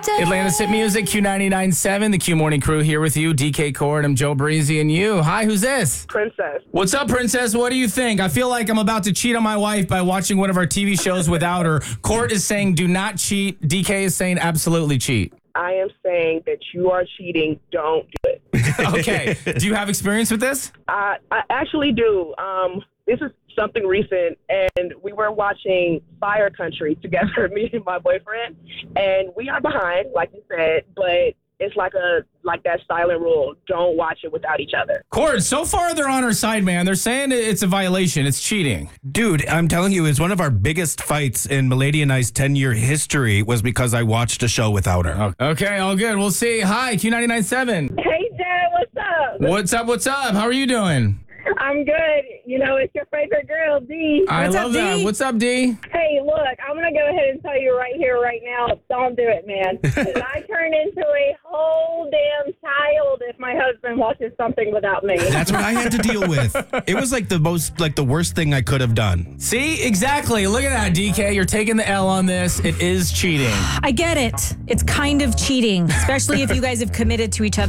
Atlanta's Hit Music, Q99.7, the Q Morning Crew here with you. DK Cord, I'm Joe Breezy, and you. Hi, who's this? Princess. What's up, Princess? What do you think? I feel like I'm about to cheat on my wife by watching one of our TV shows without her. Court is saying do not cheat. DK is saying absolutely cheat. I am saying that you are cheating. Don't do it. Okay. Do you have experience with this? I actually do. This is something recent, and we were watching Fire Country together, me and my boyfriend, and we are behind, like you said, but it's like that silent rule. Don't watch it without each other. Court, so far they're on our side, man. They're saying it's a violation. It's cheating. Dude, I'm telling you, it's one of our biggest fights in Milady and I's 10-year history was because I watched a show without her. Okay, all good. We'll see. Hi, Q99.7. Hey, Dad, what's up? What's up? What's up? How are you doing? I'm good. You know, it's your favorite girl, D. I love that. What's up, D? Hey, look, I'm going to go ahead and tell you right here, right now, don't do it, man. 'Cause I turn into a whole damn child if my husband watches something without me. That's what I had to deal with. It was like the worst thing I could have done. See? Exactly. Look at that, DK. You're taking the L on this. It is cheating. I get it. It's kind of cheating, especially if you guys have committed to each other.